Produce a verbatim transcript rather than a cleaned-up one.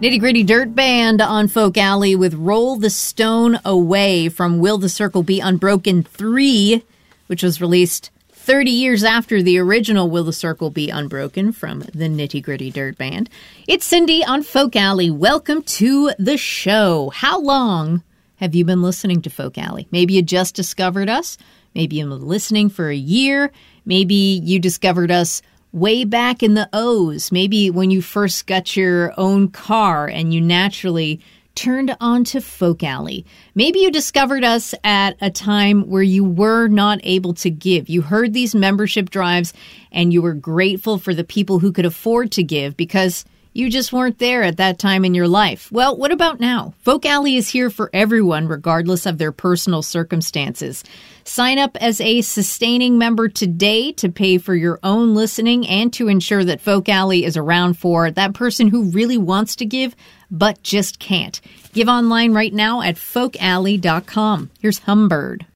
Nitty Gritty Dirt Band on Folk Alley with Roll the Stone Away from Will the Circle Be Unbroken three, which was released thirty years after the original Will the Circle Be Unbroken from the Nitty Gritty Dirt Band. It's Cindy on Folk Alley. Welcome to the show. How long have you been listening to Folk Alley? Maybe you just discovered us. Maybe you've been listening for a year. Maybe you discovered us way back in the O's, maybe when you first got your own car and you naturally turned on to Folk Alley. Maybe you discovered us at a time where you were not able to give. You heard these membership drives and you were grateful for the people who could afford to give because you just weren't there at that time in your life. Well, what about now? Folk Alley is here for everyone, regardless of their personal circumstances. Sign up as a sustaining member today to pay for your own listening and to ensure that Folk Alley is around for that person who really wants to give, but just can't. Give online right now at folk alley dot com. Here's Humbird.